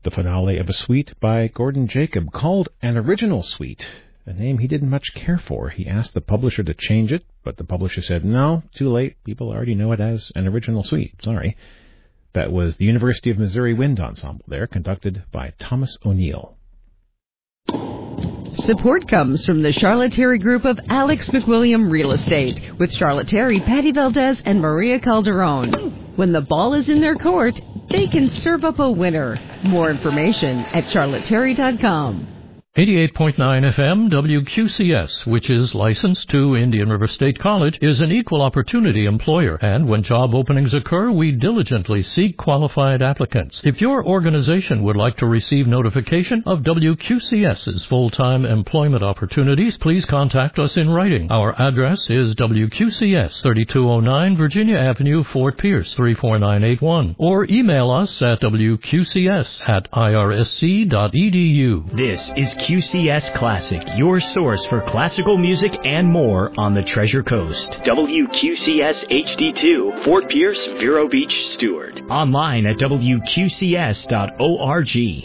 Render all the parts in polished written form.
The finale of a suite by Gordon Jacob, called An Original Suite, a name he didn't much care for. He asked the publisher to change it, but the publisher said, no, too late. People already know it as An Original Suite. Sorry. That was the University of Missouri Wind Ensemble there, conducted by Thomas O'Neill. Support comes from the Charlotte Terry Group of Alex McWilliam Real Estate, with Charlotte Terry, Patty Valdez, and Maria Calderon. When the ball is in their court, they can serve up a winner. More information at charlotteterry.com. 88.9 FM WQCS, which is licensed to Indian River State College, is an equal opportunity employer, and when job openings occur, we diligently seek qualified applicants. If your organization would like to receive notification of WQCS's full-time employment opportunities, please contact us in writing. Our address is WQCS, 3209 Virginia Avenue, Fort Pierce, 34981, or email us at wqcs@irsc.edu. This is QCS Classic, your source for classical music and more on the Treasure Coast. WQCS HD2, Fort Pierce, Vero Beach, Stewart. Online at WQCS.org.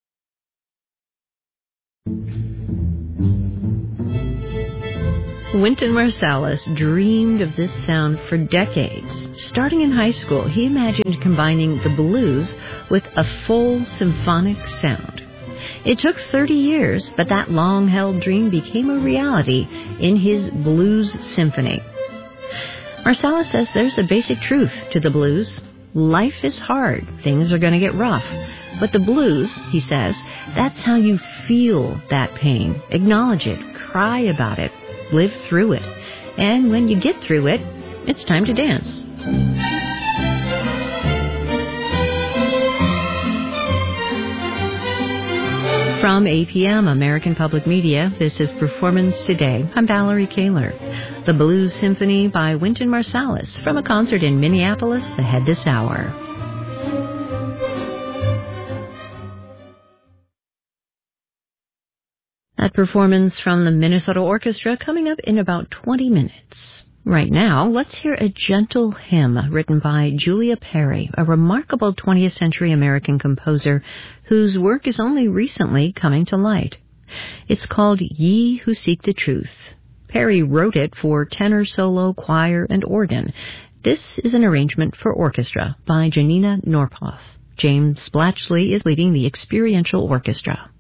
Wynton Marsalis dreamed of this sound for decades. Starting in high school, he imagined combining the blues with a full symphonic sound. It took 30 years, but that long-held dream became a reality in his Blues Symphony. Marsalis says there's a basic truth to the blues. Life is hard. Things are going to get rough. But the blues, he says, that's how you feel that pain. Acknowledge it. Cry about it. Live through it. And when you get through it, it's time to dance. From APM, American Public Media, this is Performance Today. I'm Valerie Kaler. The Blues Symphony by Wynton Marsalis from a concert in Minneapolis ahead this hour. That performance from the Minnesota Orchestra coming up in about 20 minutes. Right now, let's hear a gentle hymn written by Julia Perry, a remarkable 20th century American composer whose work is only recently coming to light. It's called Ye Who Seek the Truth. Perry wrote it for tenor, solo, choir, and organ. This is an arrangement for orchestra by Janina Norpoff. James Blatchley is leading the experiential orchestra.